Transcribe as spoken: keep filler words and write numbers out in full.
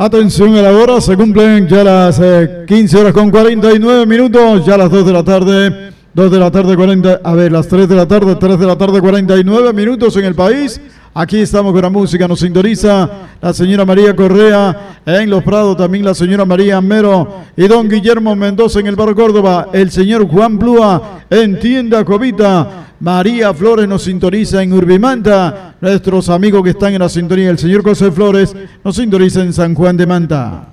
Atención a la hora, se cumplen ya las eh, quince horas con cuarenta y nueve minutos, ya las dos de la tarde, dos de la tarde cuarenta, a ver, las tres de la tarde, tres de la tarde cuarenta y nueve minutos en el país. Aquí estamos con la música, nos sintoniza la señora María Correa en Los Prados, también la señora María Mero y don Guillermo Mendoza en el Barrio Córdoba, el señor Juan Plúa en Tienda Covita, María Flores nos sintoniza en Urbimanta, nuestros amigos que están en la sintonía, el señor José Flores nos sintoniza en San Juan de Manta.